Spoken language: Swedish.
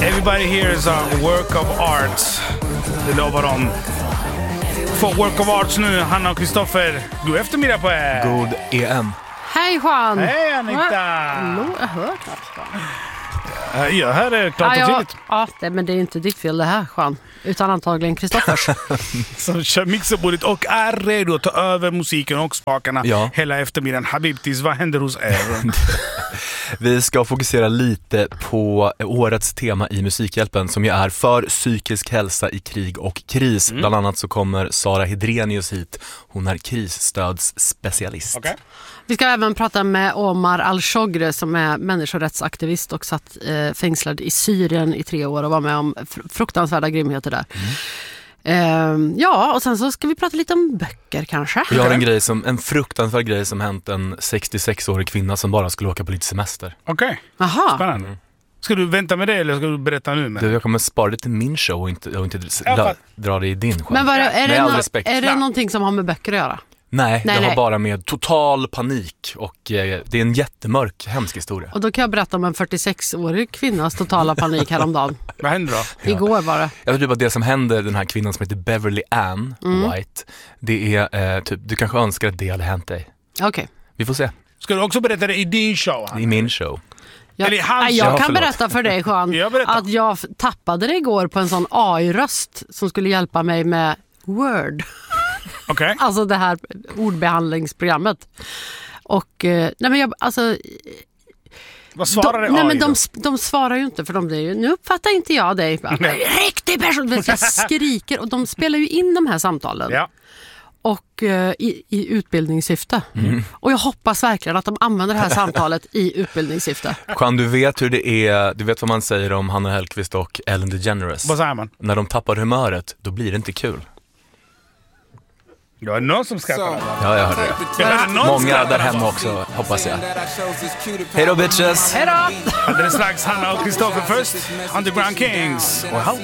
Everybody here is a work of art. Det lovar de. För work of arts nu, Hanna och Kristoffer. God eftermiddag på er. God EM. Hej Juan. Hej Anita. Jag hör klart. Jag hör det klart och tydligt. Ja, men det är inte ditt fel det här, Juan. Utan antagligen Kristoffers. Som kör mixerbordet och är redo att ta över musiken och spakarna hela eftermiddagen. Habibtis, vad händer hos er? Vi ska fokusera lite på årets tema i Musikhjälpen som ju är för psykisk hälsa i krig och kris. Bland annat så kommer Sara Hedrenius hit. Hon är krisstödsspecialist. Okay. Vi ska även prata med Omar Al-Shogre som är människorättsaktivist och satt fängslad i Syrien i 3 år och var med om fruktansvärda grymheter där. Ja, och sen så ska vi prata lite om böcker kanske. Jag har en fruktansvärd grej som hänt en 66-årig kvinna som bara skulle åka på lite semester. Okej, spännande. Ska du vänta med det eller ska du berätta nu? Med? Jag kommer spara det till min show och inte dra det i din show. Men är det någonting som har med böcker att göra? Nej, det har bara med total panik och det är en jättemörk, hemsk historia. Och då kan jag berätta om en 46-årig kvinnas totala panik häromdagen. Vad hände då? Igår var det. Jag tror att det som händer den här kvinnan som heter Beverly Ann White, det är typ, du kanske önskar att det hade hänt dig. Okej. Vi får se. Ska du också berätta det i din show? I min show. Jag kan berätta för dig, Juan, att jag tappade det igår på en sån AI-röst som skulle hjälpa mig med Word. Okay. Alltså det här ordbehandlingsprogrammet. Och vad svarar det? Nej, men de svarar ju inte för de blir ju, nu uppfattar inte jag dig. Riktig person, jag skriker och de spelar ju in de här samtalen. Ja. Och i utbildningssyfte. Och jag hoppas verkligen att de använder det här samtalet i utbildningssyfte. Juan, du vet hur det är, du vet vad man säger om Hanna Hellquist och Ellen DeGeneres. Vad säger man? När de tappar humöret, då blir det inte kul. Jag är någon som skrattar. Ja, jag hörde det. Många där hemma också, hoppas jag. Hej då, bitches! Hej då! Alldeles strax Hanna och Kristoffer först. Underground Kings. Och